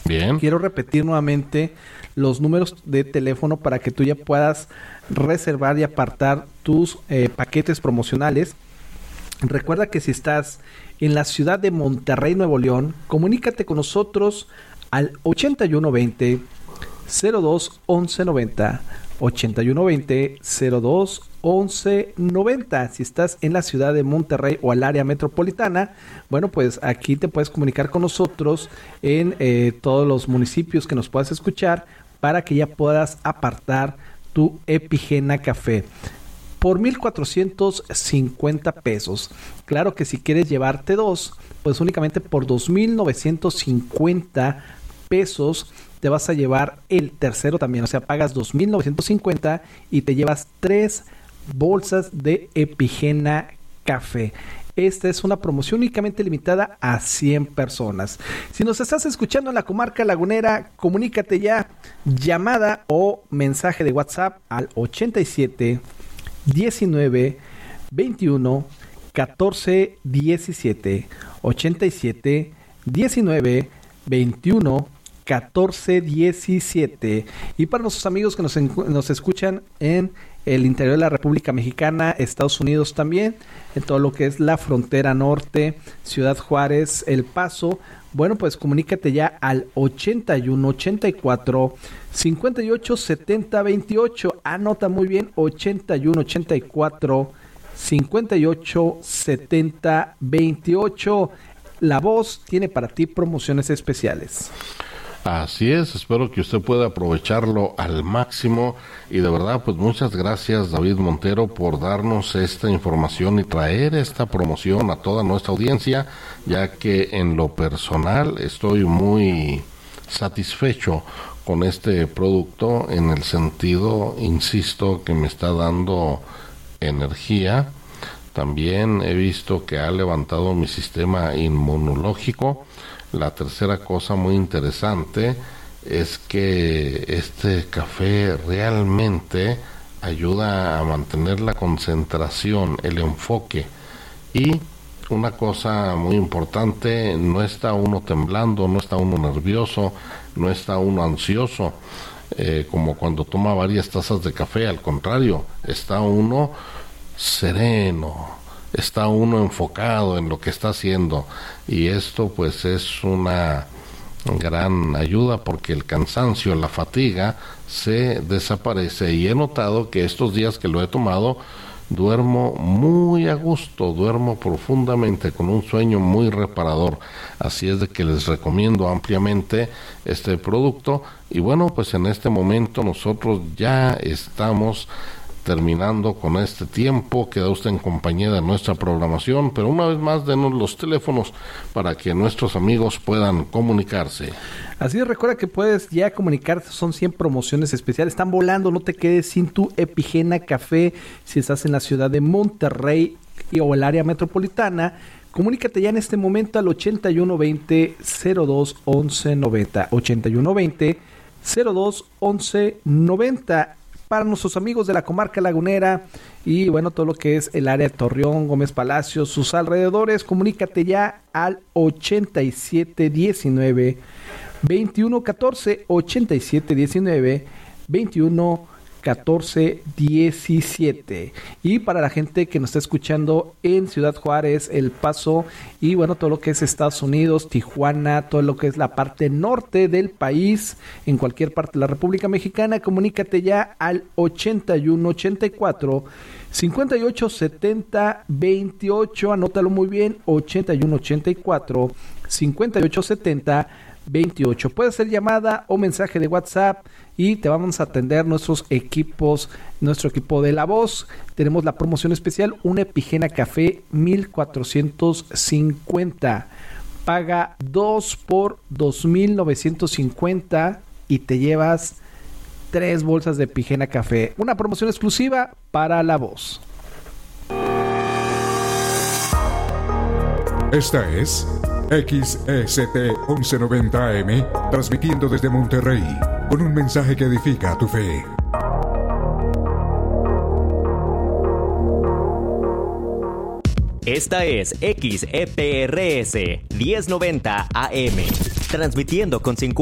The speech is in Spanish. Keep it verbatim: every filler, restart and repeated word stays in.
Bien. Quiero repetir nuevamente los números de teléfono para que tú ya puedas reservar y apartar tus eh, paquetes promocionales. Recuerda que si estás en la ciudad de Monterrey, Nuevo León, comunícate con nosotros al ochenta y uno veinte cero dos once noventa, ochenta y uno veinte cero dos once noventa. Si estás en la ciudad de Monterrey o al área metropolitana, bueno, pues aquí te puedes comunicar con nosotros en eh, todos los municipios que nos puedas escuchar para que ya puedas apartar tu Epigena Café por mil cuatrocientos cincuenta pesos. Claro que si quieres llevarte dos, pues únicamente por dos mil novecientos cincuenta pesos te vas a llevar el tercero también. O sea, pagas dos mil novecientos cincuenta y te llevas tres bolsas de Epigena Café. Esta es una promoción únicamente limitada a cien personas. Si nos estás escuchando en la comarca lagunera, comunícate ya, llamada o mensaje de WhatsApp al ochenta y siete diecinueve veintiuno catorce diecisiete, ochenta y siete diecinueve veintiuno catorce diecisiete. Y para nuestros amigos que nos, nos escuchan en el interior de la República Mexicana, Estados Unidos también, en todo lo que es la frontera norte, Ciudad Juárez, El Paso, bueno, pues comunícate ya al ochenta y uno ochenta y cuatro cincuenta y ocho setenta veintiocho. Anota muy bien, ochenta y uno ochenta y cuatro cincuenta y ocho setenta veintiocho. La Voz tiene para ti promociones especiales. Así es, espero que usted pueda aprovecharlo al máximo y de verdad pues muchas gracias David Montero por darnos esta información y traer esta promoción a toda nuestra audiencia, ya que en lo personal estoy muy satisfecho con este producto en el sentido, insisto, que me está dando energía. También he visto que ha levantado mi sistema inmunológico. La tercera cosa muy interesante es que este café realmente ayuda a mantener la concentración, el enfoque. Y una cosa muy importante, no está uno temblando, no está uno nervioso, no está uno ansioso, eh, como cuando toma varias tazas de café. Al contrario, está uno sereno, está uno enfocado en lo que está haciendo, y esto pues es una gran ayuda porque el cansancio, la fatiga se desaparece, y he notado que estos días que lo he tomado duermo muy a gusto, duermo profundamente con un sueño muy reparador. Así es de que les recomiendo ampliamente este producto. Y bueno, pues en este momento nosotros ya estamos terminando con este tiempo. Queda usted en compañía de nuestra programación, pero una vez más denos los teléfonos para que nuestros amigos puedan comunicarse. Así es, recuerda que puedes ya comunicarte, son cien promociones especiales, están volando, no te quedes sin tu Epigena Café. Si estás en la ciudad de Monterrey y, o el área metropolitana, comunícate ya en este momento al ochenta y uno veinte cero dos once noventa, ochenta y uno veinte cero dos once noventa. Para nuestros amigos de la comarca lagunera y bueno, todo lo que es el área de Torreón, Gómez Palacios, sus alrededores, comunícate ya al ochenta y siete diecinueve veintiuno catorce, ochenta y siete diecinueve veintiuno catorce diecisiete. Y para la gente que nos está escuchando en Ciudad Juárez, El Paso y bueno, todo lo que es Estados Unidos, Tijuana, todo lo que es la parte norte del país, en cualquier parte de la República Mexicana, comunícate ya al ochenta y uno ochenta y cuatro cincuenta y ocho setenta veintiocho. Anótalo muy bien, ochenta y uno ochenta y cuatro cincuenta y ocho setenta veintiocho. Puede ser llamada o mensaje de WhatsApp y te vamos a atender nuestros equipos, nuestro equipo de La Voz. Tenemos la promoción especial, un Epigena Café mil cuatrocientos cincuenta. Paga dos por dos mil novecientos cincuenta y te llevas tres bolsas de Epigena Café. Una promoción exclusiva para La Voz. Esta es X S T once noventa A M, transmitiendo desde Monterrey, con un mensaje que edifica tu fe. Esta es X E P R S diez noventa A M, transmitiendo con cincuenta